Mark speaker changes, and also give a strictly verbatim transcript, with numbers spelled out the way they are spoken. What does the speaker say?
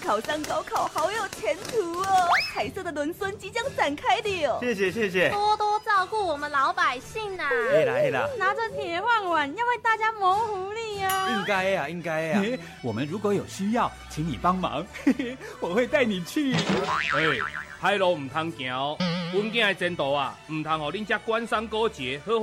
Speaker 1: 考上高考好有前途哦！彩色的轮孙即将展开的哦。
Speaker 2: 谢谢谢谢，
Speaker 3: 多多照顾我们老百姓啊！
Speaker 2: 嘿啦嘿啦，
Speaker 4: 拿着铁饭碗要为大家谋福利啊！
Speaker 2: 应该呀应该呀。
Speaker 5: 我们如果有需要，请你帮忙，嘿嘿，我会带你去。
Speaker 6: 哎，海路唔通行哦，阮囝的前途啊，唔通互恁这官商勾结好。